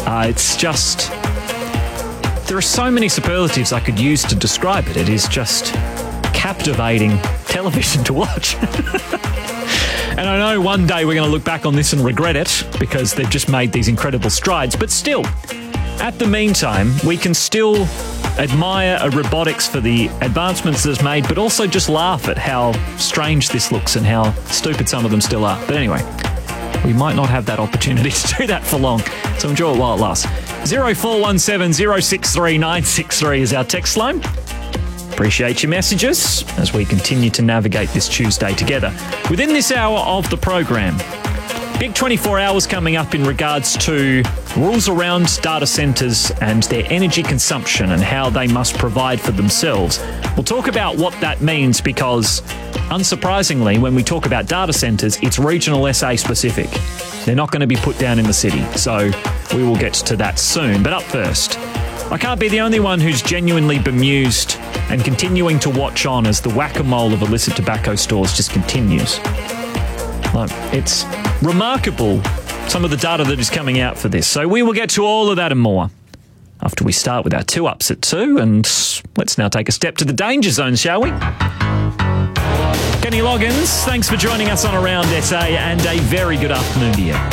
It's just... There are so many superlatives I could use to describe it. It is just captivating television to watch. And I know one day we're going to look back on this and regret it because they've just made these incredible strides. But still, at the meantime, we can still admire a robotics for the advancements it's made, but also just laugh at how strange this looks and how stupid some of them still are. But anyway, we might not have that opportunity to do that for long, so enjoy it while it lasts. 0417 063 963 is our text line. Appreciate your messages as we continue to navigate this Tuesday together. Within this hour of the program, big 24 hours coming up in regards to rules around data centres and their energy consumption and how they must provide for themselves. We'll talk about what that means because, unsurprisingly, when we talk about data centres, it's regional SA specific. They're not going to be put down in the city, so we will get to that soon. But up first, I can't be the only one who's genuinely bemused and continuing to watch on as the whack-a-mole of illicit tobacco stores just continues. Like, it's remarkable, some of the data that is coming out for this. So we will get to all of that and more after we start with our 2-ups at 2. And let's now take a step to the danger zone, shall we? Kenny Loggins, thanks for joining us on Around SA and a very good afternoon to you.